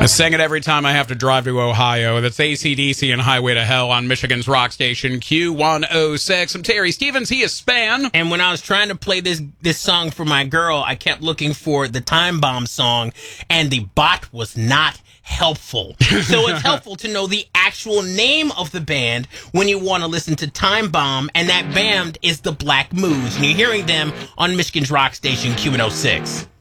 I sing it every time I have to drive to Ohio. That's AC/DC and Highway to Hell on Michigan's rock station Q106. I'm Terry Stevens. He is Span. And when I was trying to play this song for my girl, I kept looking for the Time Bomb song, and the bot was not helpful. So it's helpful to know the actual name of the band when you want to listen to Time Bomb, and that band is the Black Moods. And you're hearing them on Michigan's rock station Q106.